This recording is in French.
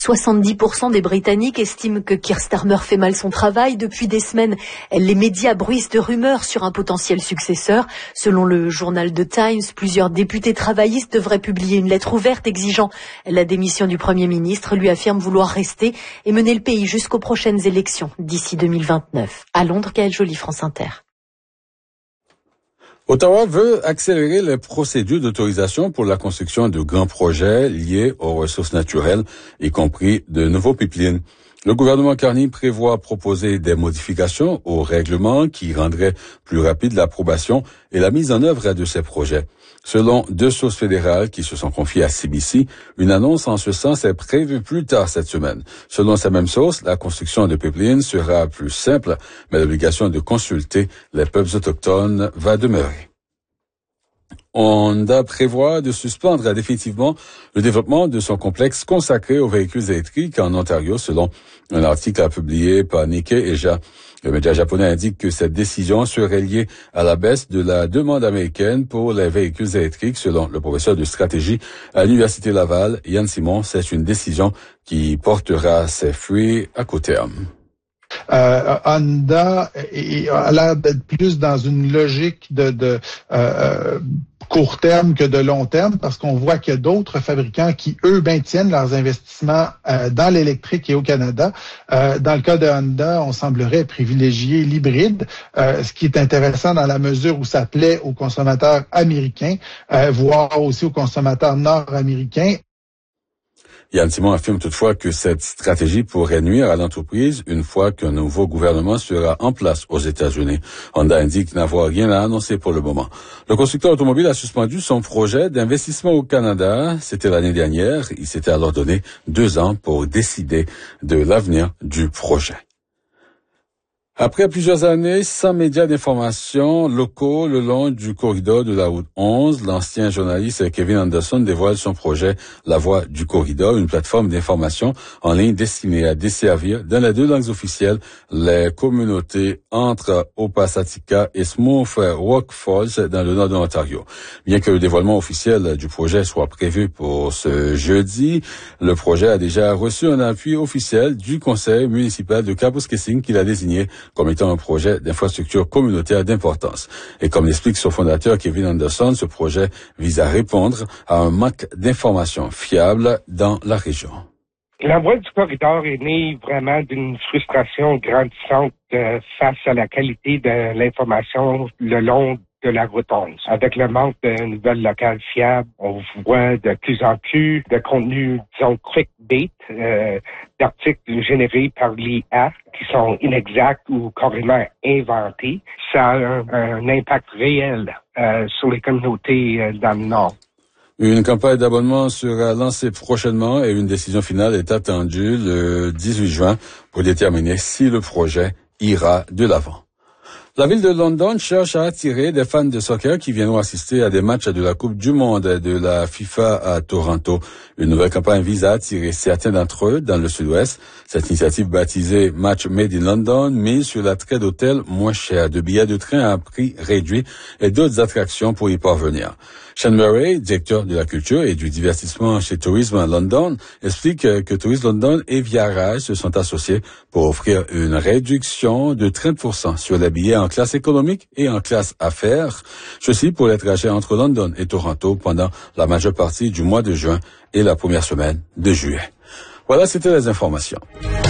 70% des Britanniques estiment que Keir Starmer fait mal son travail. Depuis des semaines, les médias bruissent de rumeurs sur un potentiel successeur. Selon le journal The Times, plusieurs députés travaillistes devraient publier une lettre ouverte exigeant la démission du Premier ministre. Lui affirme vouloir rester et mener le pays jusqu'aux prochaines élections d'ici 2029. À Londres, Gaël Joly, France Inter. Ottawa veut accélérer les procédures d'autorisation pour la construction de grands projets liés aux ressources naturelles, y compris de nouveaux pipelines. Le gouvernement Carney prévoit proposer des modifications au règlement qui rendraient plus rapide l'approbation et la mise en œuvre de ces projets. Selon deux sources fédérales qui se sont confiées à CBC, une annonce en ce sens est prévue plus tard cette semaine. Selon ces mêmes sources, la construction de pipelines sera plus simple, mais l'obligation de consulter les peuples autochtones va demeurer. Honda prévoit de suspendre définitivement le développement de son complexe consacré aux véhicules électriques en Ontario, selon un article publié par Nikkei Asia. Le média japonais indique que cette décision serait liée à la baisse de la demande américaine pour les véhicules électriques, selon le professeur de stratégie à l'Université Laval, Yann Simon. C'est une décision qui portera ses fruits à court terme. Honda a l'air d'être plus dans une logique de court terme que de long terme, parce qu'on voit qu'il y a d'autres fabricants qui, eux, maintiennent leurs investissements dans l'électrique et au Canada. Dans le cas de Honda, on semblerait privilégier l'hybride, ce qui est intéressant dans la mesure où ça plaît aux consommateurs américains, voire aussi aux consommateurs nord-américains. Yann Simon affirme toutefois que cette stratégie pourrait nuire à l'entreprise une fois qu'un nouveau gouvernement sera en place aux États-Unis. Honda indique n'avoir rien à annoncer pour le moment. Le constructeur automobile a suspendu son projet d'investissement au Canada. C'était l'année dernière. Il s'était alors donné 2 ans pour décider de l'avenir du projet. Après plusieurs années sans médias d'information locaux le long du corridor de la route 11, l'ancien journaliste Kevin Anderson dévoile son projet La Voix du Corridor, une plateforme d'information en ligne destinée à desservir dans les 2 langues officielles les communautés entre Opasatika et Smooth Rock Falls dans le nord de l'Ontario. Bien que le dévoilement officiel du projet soit prévu pour ce jeudi, le projet a déjà reçu un appui officiel du conseil municipal de Kapuskasing qui l'a désigné comme étant un projet d'infrastructure communautaire d'importance. Et comme l'explique son fondateur Kevin Anderson, ce projet vise à répondre à un manque d'informations fiables dans la région. La Voix du Corridor est née vraiment d'une frustration grandissante face à la qualité de l'information le long de la route 11. Avec le manque de nouvelles locales fiables, on voit de plus en plus de contenu, disons, clickbait, d'articles générés par l'IA qui sont inexacts ou carrément inventés. Ça a un impact réel sur les communautés dans le Nord. Une campagne d'abonnement sera lancée prochainement et une décision finale est attendue le 18 juin pour déterminer si le projet ira de l'avant. La ville de London cherche à attirer des fans de soccer qui viendront assister à des matchs de la Coupe du Monde de la FIFA à Toronto. Une nouvelle campagne vise à attirer certains d'entre eux dans le sud-ouest. Cette initiative baptisée Match Made in London mise sur l'attrait d'hôtels moins chers, de billets de train à prix réduit et d'autres attractions pour y parvenir. Sean Murray, directeur de la culture et du divertissement chez Tourisme London, explique que Tourisme London et Viarage se sont associés pour offrir une réduction de 30% sur les billets en classe économique et en classe affaires. Ceci pour les trajets entre London et Toronto pendant la majeure partie du mois de juin et la première semaine de juillet. Voilà, c'était les informations.